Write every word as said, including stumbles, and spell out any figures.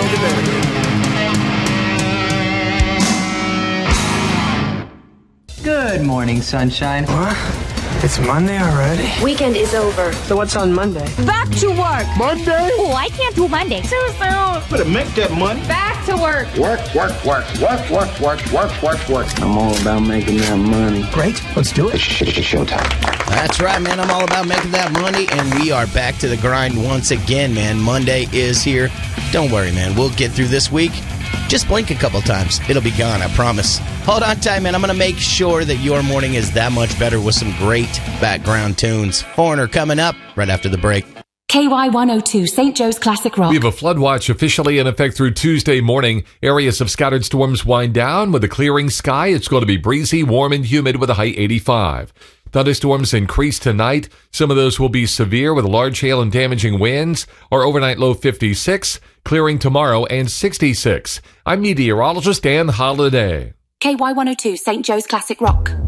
going to bed. Good morning, sunshine. What? It's Monday already? Weekend is over. So what's on Monday? Back to work. Monday? Oh, I can't do Monday. Tuesday. Better make that money. Back to work. Work, work, work, work, work, work, work, work, work. I'm all about making that money. Great. Let's do it. It's, it's showtime. That's right, man. I'm all about making that money, and we are back to the grind once again, man. Monday is here. Don't worry, man. We'll get through this week. Just blink a couple times. It'll be gone, I promise. Hold on tight, man. I'm going to make sure that your morning is that much better with some great background tunes. Foreigner coming up right after the break. K Y one oh two, Saint Joe's Classic Rock. We have a flood watch officially in effect through Tuesday morning. Areas of scattered storms wind down with a clearing sky. It's going to be breezy, warm, and humid with a high eighty-five. Thunderstorms increase tonight. Some of those will be severe with large hail and damaging winds. Our overnight low fifty-six, clearing tomorrow and sixty-six. I'm meteorologist Dan Holliday. K Y one oh two, Saint Joe's Classic Rock.